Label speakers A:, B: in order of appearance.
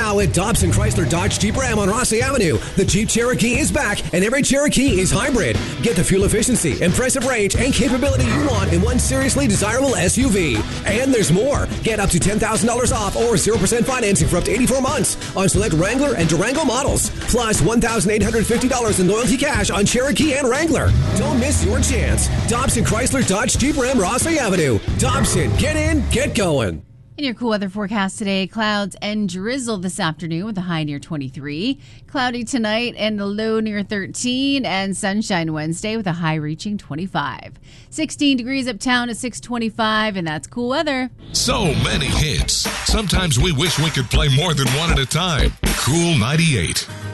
A: Now at Dobson Chrysler Dodge Jeep Ram on Rossley Avenue, the Jeep Cherokee is back, and every Cherokee is hybrid. Get the fuel efficiency, impressive range, and capability you want in one seriously desirable SUV. And there's more. Get up to $10,000 off or 0% financing for up to 84 months on select Wrangler and Durango models. Plus $1,850 in loyalty cash on Cherokee and Wrangler. Don't miss your chance. Dobson Chrysler Dodge Jeep Ram Rossley Avenue. Dobson, get in, get going.
B: In your cool weather forecast today, clouds and drizzle this afternoon with a high near 23. Cloudy tonight and a low near 13. And sunshine Wednesday with a high reaching 25. 16 degrees uptown at 625, and that's cool weather.
C: So many hits. Sometimes we wish we could play more than one at a time. Cool 98.